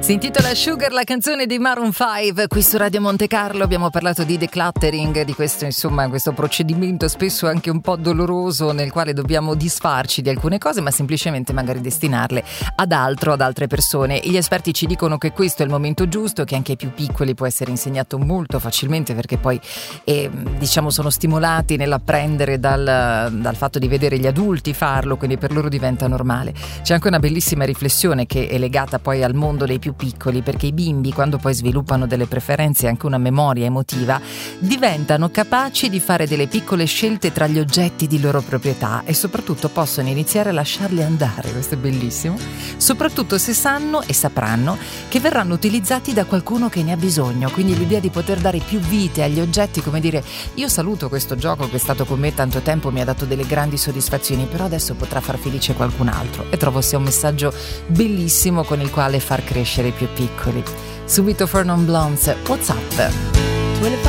Si intitola Sugar, la canzone di Maroon 5, qui su Radio Monte Carlo. Abbiamo parlato di decluttering, di questo, insomma, questo procedimento spesso anche un po' doloroso nel quale dobbiamo disfarci di alcune cose, ma semplicemente magari destinarle ad altro, ad altre persone. Gli esperti ci dicono che questo è il momento giusto, che anche ai più piccoli può essere insegnato molto facilmente, perché poi diciamo sono stimolati nell'apprendere dal fatto di vedere gli adulti farlo, quindi per loro diventa normale. C'è anche una bellissima riflessione che è legata poi al mondo dei più piccoli, perché i bimbi, quando poi sviluppano delle preferenze e anche una memoria emotiva, diventano capaci di fare delle piccole scelte tra gli oggetti di loro proprietà e soprattutto possono iniziare a lasciarli andare. Questo è bellissimo, soprattutto se sanno e sapranno che verranno utilizzati da qualcuno che ne ha bisogno. Quindi l'idea di poter dare più vite agli oggetti, come dire: io saluto questo gioco che è stato con me tanto tempo, mi ha dato delle grandi soddisfazioni, però adesso potrà far felice qualcun altro, e trovo sia un messaggio bellissimo con il quale far crescere i più piccoli. Subito For Non Blondes, What's Up?